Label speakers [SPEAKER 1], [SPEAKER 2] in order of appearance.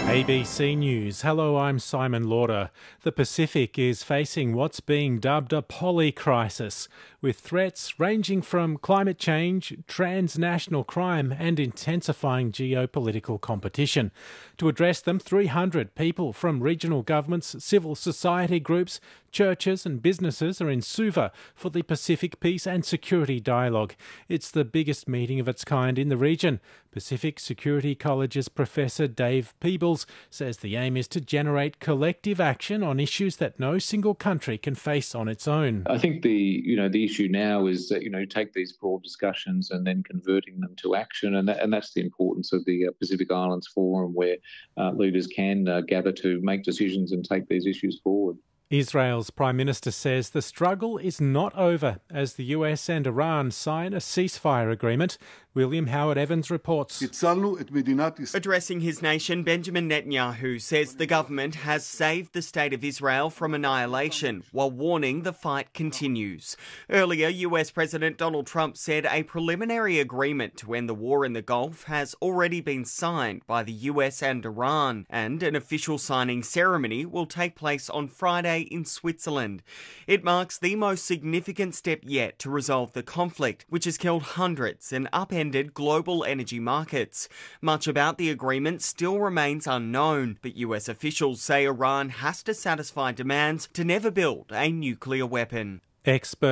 [SPEAKER 1] ABC News. Hello, I'm Simon Lauder. The Pacific is facing what's being dubbed a polycrisis, with threats ranging from climate change, transnational crime and intensifying geopolitical competition. To address them, 300 people from regional governments, civil society groups, churches and businesses are in Suva for the Pacific Peace and Security Dialogue. It's the biggest meeting of its kind in the region. Pacific Security College's Professor Dave Peebles says the aim is to generate collective action on issues that no single country can face on its own.
[SPEAKER 2] I think the issue now is that take these broad discussions and then converting them to action, and that's the importance of the Pacific Islands Forum, where leaders can gather to make decisions and take these issues forward.
[SPEAKER 1] Israel's Prime Minister says the struggle is not over as the US and Iran sign a ceasefire agreement. William Howard Evans reports.
[SPEAKER 3] Addressing his nation, Benjamin Netanyahu says the government has saved the state of Israel from annihilation, while warning the fight continues. Earlier, US President Donald Trump said a preliminary agreement to end the war in the Gulf has already been signed by the US and Iran, and an official signing ceremony will take place on Friday in Switzerland. It marks the most significant step yet to resolve the conflict, which has killed hundreds and upended global energy markets. Much about the agreement still remains unknown, but US officials say Iran has to satisfy demands to never build a nuclear weapon.
[SPEAKER 1] Experts